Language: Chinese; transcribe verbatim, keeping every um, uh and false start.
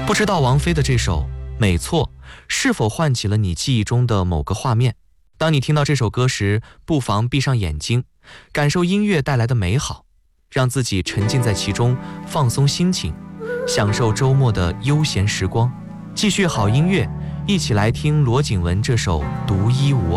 不知道王菲的这首《没错》是否唤起了你记忆中的某个画面？当你听到这首歌时，不妨闭上眼睛，感受音乐带来的美好，让自己沉浸在其中，放松心情，享受周末的悠闲时光。继续好音乐，一起来听罗景文这首《独一无二》。